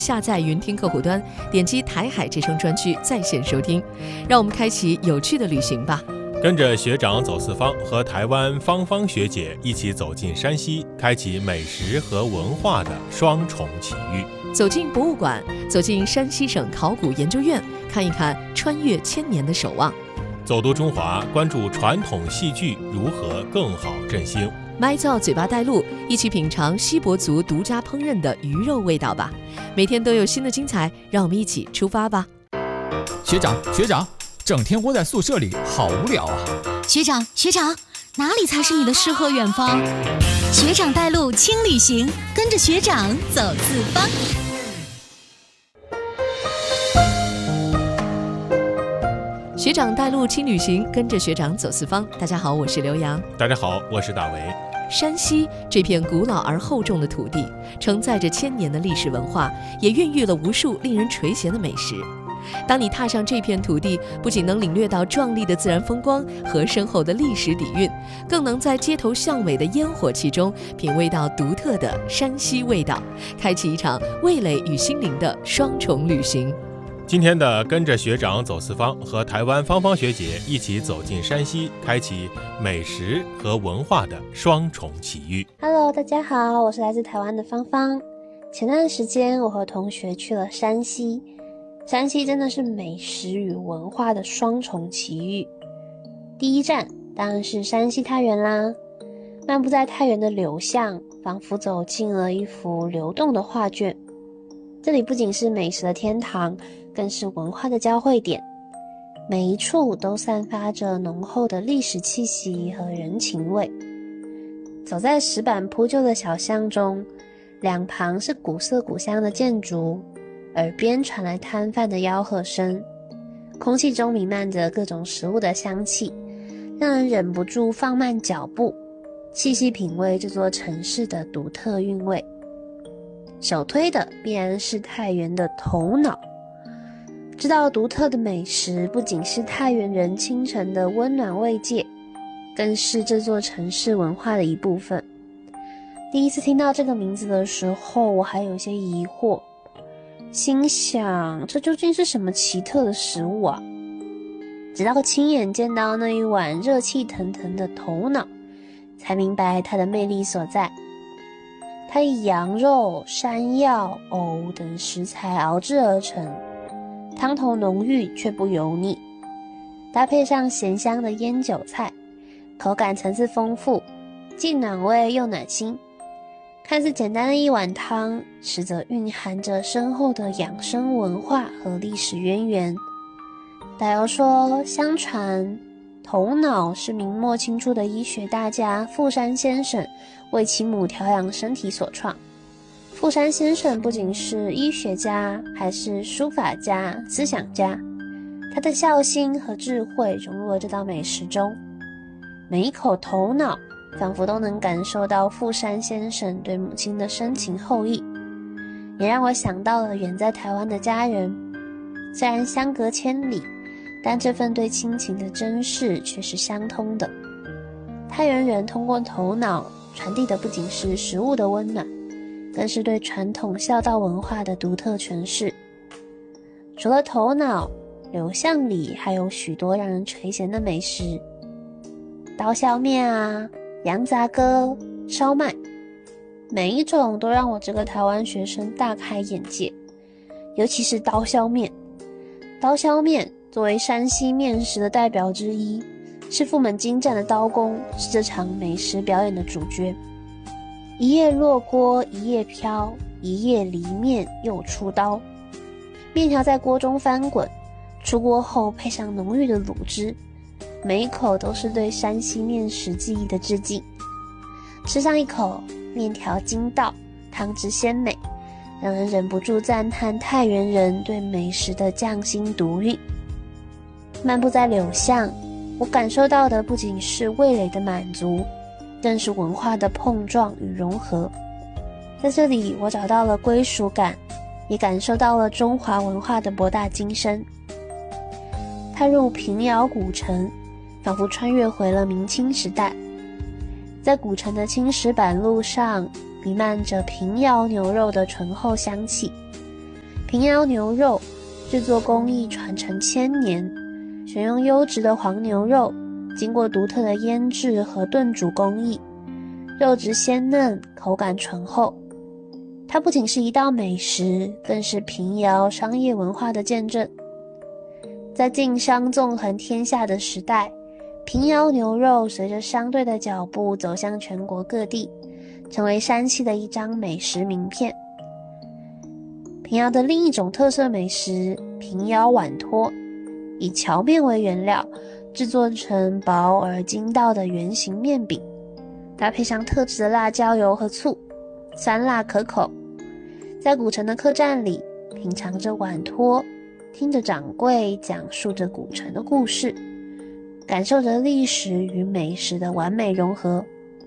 下载云听客户端，点击台海之声专区在线收听。让我们开启有趣的旅行吧。 跟着学长走四方，和台湾芳芳学姐一起走进山西，开启美食和文化的双重奇遇。 走进博物馆，走进山西省考古研究院，看一看穿越千年的守望。 走读中华，关注传统戏剧如何更好振兴。 麦造嘴巴带路，一起品尝锡伯族独家烹饪的鱼肉味道吧。每天都有新的精彩，让我们一起出发吧。 学长，整天窝在宿舍里好无聊啊。 学长，哪里才是你的诗和远方？学长带路轻旅行，跟着学长走四方。 学长带路轻旅行，跟着学长走四方。大家好，我是刘洋。 大家好，我是大为。 山西这片古老而厚重的土地，承载着千年的历史文化，也孕育了无数令人垂涎的美食。当你踏上这片土地，不仅能领略到壮丽的自然风光和深厚的历史底蕴，更能在街头巷尾的烟火气中品味到独特的山西味道，开启一场味蕾与心灵的双重旅行。 今天的跟着学长走四方，和台湾芳芳学姐一起走进山西，开启美食和文化的双重奇遇。 Hello， 大家好，我是来自台湾的芳芳。前段时间我和同学去了山西，山西真的是美食与文化的双重奇遇。第一站当然是山西太原啦。漫步在太原的柳巷，仿佛走进了一幅流动的画卷。这里不仅是美食的天堂，更是文化的交汇点，每一处都散发着浓厚的历史气息和人情味。走在石板铺就的小巷中，两旁是古色古香的建筑，耳边传来摊贩的吆喝声，空气中弥漫着各种食物的香气，让人忍不住放慢脚步，细细品味这座城市的独特韵味。首推的必然是太原的头脑。知道独特的美食不仅是太原人清晨的温暖慰藉，更是这座城市文化的一部分。第一次听到这个名字的时候，我还有些疑惑，心想这究竟是什么奇特的食物啊？直到亲眼见到那一碗热气腾腾的头脑，才明白它的魅力所在。它以羊肉、山药、藕等食材熬制而成，汤头浓郁却不油腻，搭配上咸香的腌韭菜，口感层次丰富，既暖胃又暖心。看似简单的一碗汤，实则蕴含着深厚的养生文化和历史渊源。导游说，相传头脑是明末清初的医学大家富山先生为其母调养身体所创。富山先生不仅是医学家，还是书法家、思想家，他的孝心和智慧融入了这道美食中。每一口头脑仿佛都能感受到富山先生对母亲的深情厚谊，也让我想到了远在台湾的家人。虽然相隔千里，但这份对亲情的珍视却是相通的。太原人通过头脑传递的不仅是食物的温暖，更是对传统孝道文化的独特诠释。除了头脑，柳巷里还有许多让人垂涎的美食，刀削面啊，羊杂割、烧麦，每一种都让我这个台湾学生大开眼界。尤其是刀削面。刀削面作为山西面食的代表之一，师傅们精湛的刀工是这场美食表演的主角。一夜落锅一夜飘，一夜离面又出刀。面条在锅中翻滚，出锅后配上浓郁的卤汁，每一口都是对山西面食技艺的致敬。吃上一口，面条筋道，汤汁鲜美，让人忍不住赞叹太原人对美食的匠心独运。漫步在柳巷，我感受到的不仅是味蕾的满足，更是文化的碰撞与融合。在这里，我找到了归属感，也感受到了中华文化的博大精深。踏入平遥古城，仿佛穿越回了明清时代。在古城的青石板路上，弥漫着平遥牛肉的醇厚香气， 平遥牛肉制作工艺传承千年，选用优质的黄牛肉，经过独特的腌制和炖煮工艺，肉质鲜嫩，口感醇厚。它不仅是一道美食，更是平遥商业文化的见证。在晋商纵横天下的时代，平遥牛肉随着商队的脚步走向全国各地，成为山西的一张美食名片。平遥的另一种特色美食平遥碗托，以荞面为原料，制作成薄而筋道的圆形面饼，搭配上特制的辣椒油和醋，酸辣可口。在古城的客栈里，品尝着碗托，听着掌柜讲述着古城的故事，感受着历史与美食的完美融合。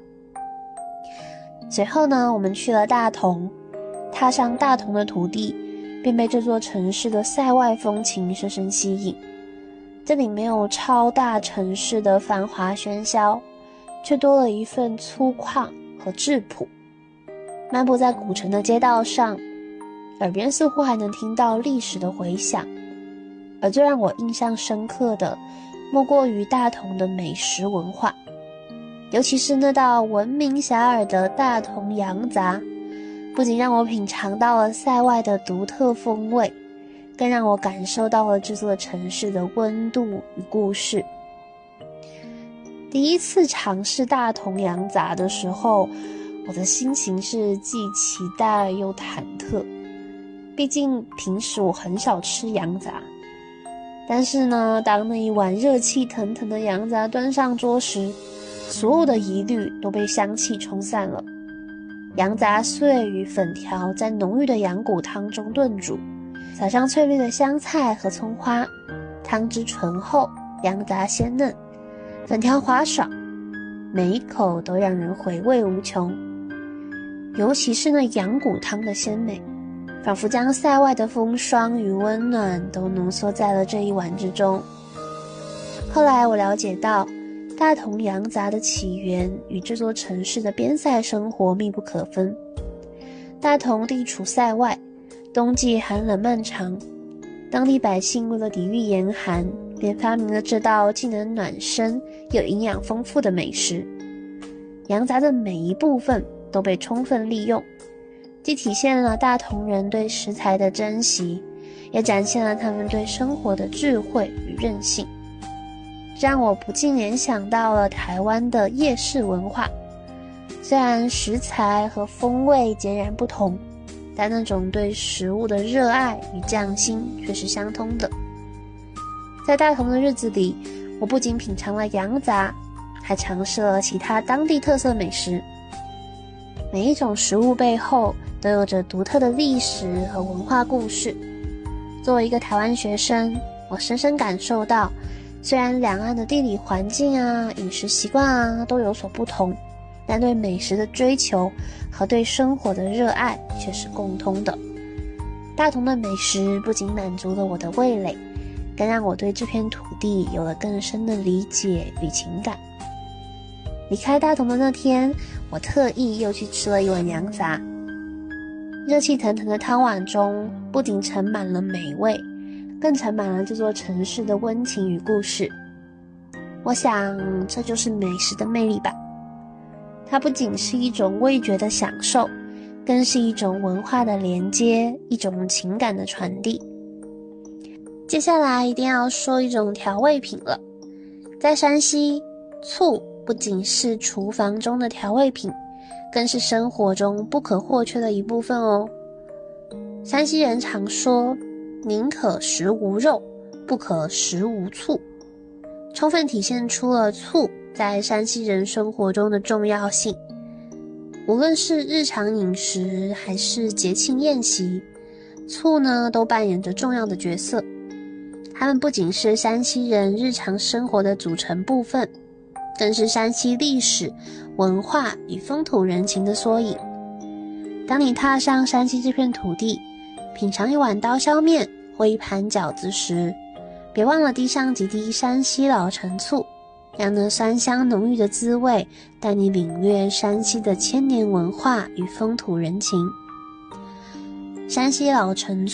随后呢，我们去了大同，踏上大同的土地，便被这座城市的塞外风情深深吸引。这里没有超大城市的繁华喧嚣，却多了一份粗犷和质朴。漫步在古城的街道上，耳边似乎还能听到历史的回响。而最让我印象深刻的，莫过于大同的美食文化，尤其是那道闻名遐迩的大同羊杂，不仅让我品尝到了塞外的独特风味，更让我感受到了这座城市的温度与故事。第一次尝试大同羊杂的时候，我的心情是既期待又忐忑。毕竟平时我很少吃羊杂，但是呢，当那一碗热气腾腾的羊杂端上桌时，所有的疑虑都被香气冲散了。羊杂碎与粉条在浓郁的羊骨汤中炖煮，撒上翠绿的香菜和葱花，汤汁醇厚，羊杂鲜嫩，粉条滑爽，每一口都让人回味无穷。尤其是那羊骨汤的鲜美，仿佛将塞外的风霜与温暖都浓缩在了这一碗之中。后来我了解到，大同羊杂的起源与这座城市的边塞生活密不可分。大同地处塞外，冬季寒冷漫长，当地百姓为了抵御严寒，便发明了这道既能暖身又营养丰富的美食。羊杂的每一部分都被充分利用，既体现了大同人对食材的珍惜，也展现了他们对生活的智慧与韧性。这让我不禁联想到了台湾的夜市文化，虽然食材和风味截然不同，但那种对食物的热爱与匠心却是相通的。在大同的日子里，我不仅品尝了羊杂，还尝试了其他当地特色美食。每一种食物背后都有着独特的历史和文化故事。作为一个台湾学生，我深深感受到，虽然两岸的地理环境啊、饮食习惯啊都有所不同，但对美食的追求和对生活的热爱却是共通的。大同的美食不仅满足了我的味蕾，更让我对这片土地有了更深的理解与情感。离开大同的那天，我特意又去吃了一碗羊杂。热气腾腾的汤碗中，不仅盛满了美味，更盛满了这座城市的温情与故事。我想，这就是美食的魅力吧。它不仅是一种味觉的享受，更是一种文化的连接，一种情感的传递。接下来一定要说一种调味品了。在山西，醋不仅是厨房中的调味品，更是生活中不可或缺的一部分哦。山西人常说，宁可食无肉，不可食无醋，充分体现出了醋在山西人生活中的重要性。无论是日常饮食还是节庆宴席，醋呢都扮演着重要的角色。它们不仅是山西人日常生活的组成部分，更是山西历史、文化与风土人情的缩影。当你踏上山西这片土地，品尝一碗刀削面或一盘饺子时，别忘了滴上几滴山西老陈醋，让那酸香浓郁的滋味带你领略山西的千年文化与风土人情。山西老陈醋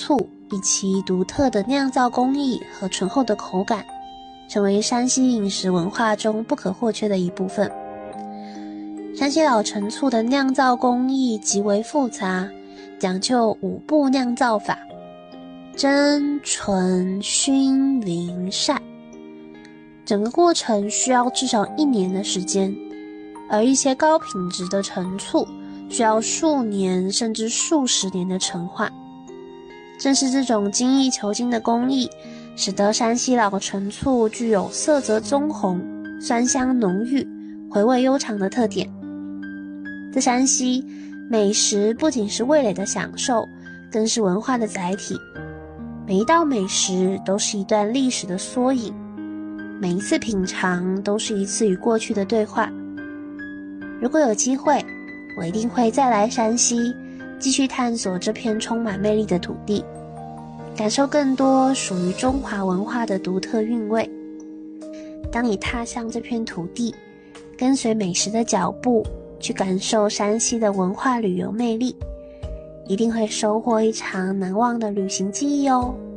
以其独特的酿造工艺和醇厚的口感，成为山西饮食文化中不可或缺的一部分。山西老陈醋的酿造工艺极为复杂，讲究5步酿造法：蒸、醇、熏、淋、晒。整个过程需要至少1年的时间，而一些高品质的陈醋需要数年甚至数十年的陈化。正是这种精益求精的工艺，使得山西老陈醋具有色泽棕红、酸香浓郁、回味悠长的特点。在山西，美食不仅是味蕾的享受，更是文化的载体。每一道美食都是一段历史的缩影，每一次品尝都是一次与过去的对话。如果有机会，我一定会再来山西，继续探索这片充满魅力的土地，感受更多属于中华文化的独特韵味。当你踏上这片土地，跟随美食的脚步，去感受山西的文化旅游魅力，一定会收获一场难忘的旅行记忆哦。